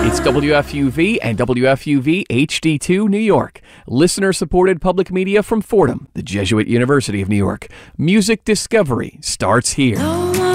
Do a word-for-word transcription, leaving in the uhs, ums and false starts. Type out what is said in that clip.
It's W F U V and W F U V H D two New York. Listener-supported public media from Fordham, the Jesuit University of New York. Music discovery starts here.